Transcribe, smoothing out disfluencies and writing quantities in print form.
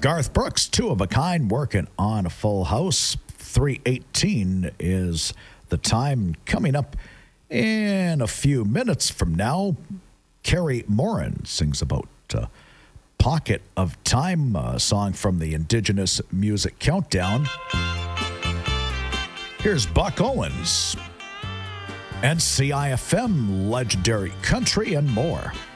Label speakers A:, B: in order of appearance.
A: Garth Brooks, Two of a Kind, working on a full house. 3:18 is the time. Coming up in a few minutes from now, Carrie Morin sings about Pocket of Time, a song from the Indigenous Music Countdown. Here's Buck Owens and CIFM, Legendary Country, and more.